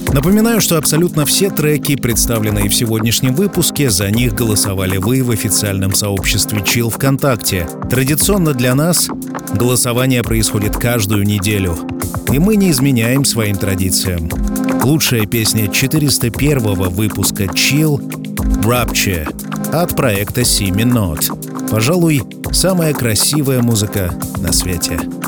Напоминаю, что абсолютно все треки, представленные в сегодняшнем выпуске, за них голосовали вы в официальном сообществе Chill ВКонтакте. Традиционно для нас голосование происходит каждую неделю, и мы не изменяем своим традициям. Лучшая песня 401-го выпуска Chill Rapture от проекта Simi Not. Пожалуй, самая красивая музыка на свете.